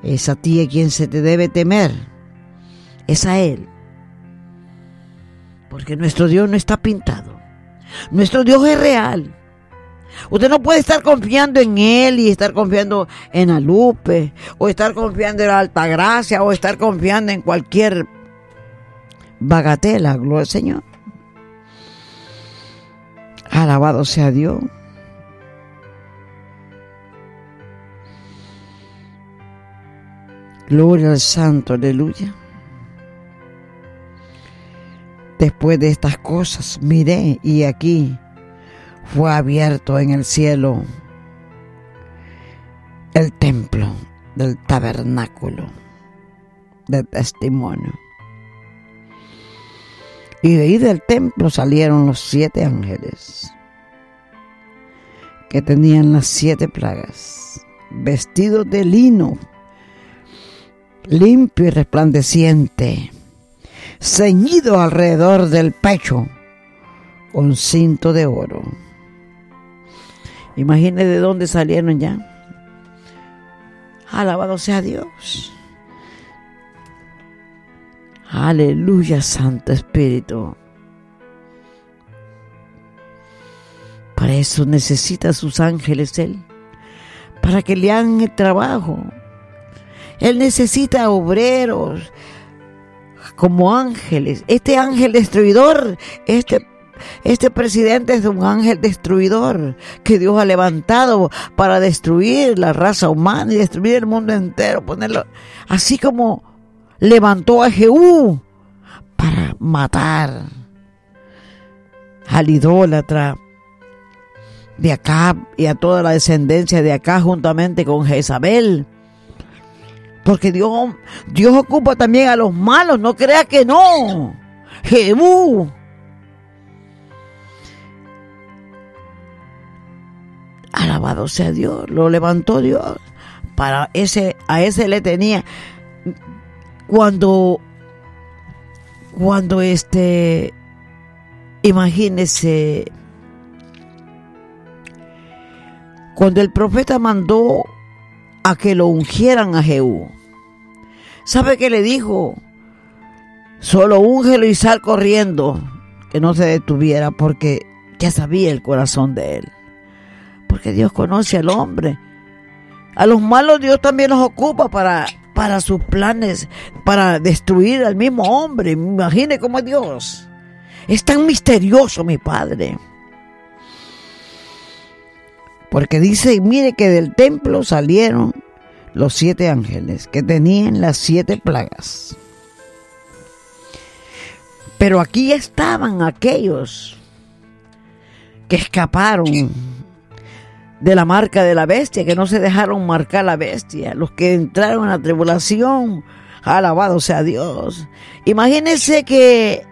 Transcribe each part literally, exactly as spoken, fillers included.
Es a ti a quien se te debe temer, es a Él. Porque nuestro Dios no está pintado, nuestro Dios es real. Usted no puede estar confiando en Él y estar confiando en Alupe, o estar confiando en la Altagracia, o estar confiando en cualquier bagatela. Gloria al Señor. Alabado sea Dios. Gloria al Santo, aleluya. Después de estas cosas, miré y aquí fue abierto en el cielo el templo del tabernáculo de testimonio. Y de ahí del templo salieron los siete ángeles que tenían las siete plagas, vestidos de lino, limpio y resplandeciente, ceñido alrededor del pecho con cinto de oro. Imagine de dónde salieron ya. Alabado sea Dios. Aleluya, Santo Espíritu. Para eso necesita sus ángeles Él, para que le hagan el trabajo. Él necesita obreros como ángeles. Este ángel destruidor, este, este presidente es un ángel destruidor que Dios ha levantado para destruir la raza humana y destruir el mundo entero, ponerlo así como levantó a Jehú para matar al idólatra de Acab y a toda la descendencia de Acab juntamente con Jezabel. Porque Dios, Dios ocupa también a los malos, no crea que no. Jehú. Alabado sea Dios, lo levantó Dios. Para ese, a ese le tenía. Cuando, cuando este, imagínese, cuando el profeta mandó a que lo ungieran a Jehú, ¿sabe qué le dijo? Solo úngelo y sal corriendo, que no se detuviera, porque ya sabía el corazón de él. Porque Dios conoce al hombre. A los malos Dios también los ocupa para, para sus planes, para destruir al mismo hombre. Imagine cómo es Dios. Es tan misterioso, mi Padre. Porque dice, mire que del templo salieron los siete ángeles que tenían las siete plagas. Pero aquí estaban aquellos que escaparon de la marca de la bestia, que no se dejaron marcar la bestia, los que entraron en la tribulación. Alabado sea Dios. Imagínense que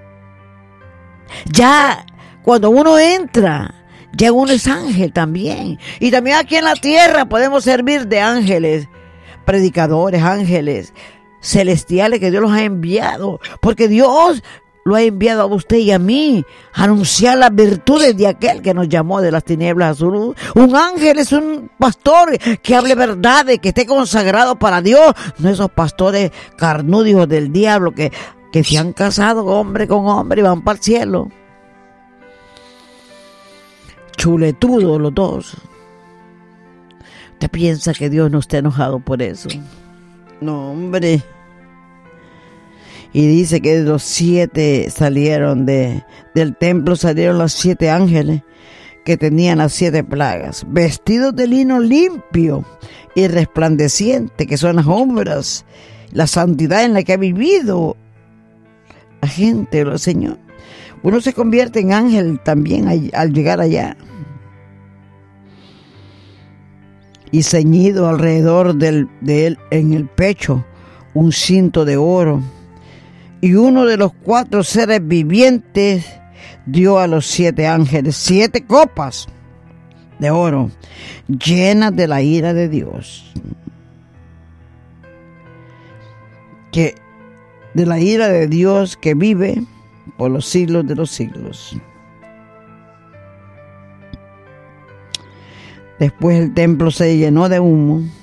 ya cuando uno entra, ya uno es ángel también. Y también aquí en la tierra podemos servir de ángeles, predicadores, ángeles celestiales que Dios los ha enviado. Porque Dios lo ha enviado a usted y a mí a anunciar las virtudes de aquel que nos llamó de las tinieblas a su luz. Un ángel es un pastor que hable verdades, que esté consagrado para Dios. No esos pastores carnudos del diablo que, que se han casado hombre con hombre y van para el cielo. Chuletudos los dos. ¿Usted piensa que Dios no está enojado por eso? No, hombre. Y dice que de los siete salieron de, del templo, salieron los siete ángeles que tenían las siete plagas, vestidos de lino limpio y resplandeciente, que son las obras, la santidad en la que ha vivido la gente, el Señor. Uno se convierte en ángel también al, al llegar allá. Y ceñido alrededor del, de él en el pecho un cinto de oro. Y uno de los cuatro seres vivientes dio a los siete ángeles siete copas de oro llenas de la ira de Dios. Que de la ira de Dios que vive por los siglos de los siglos. Después el templo se llenó de humo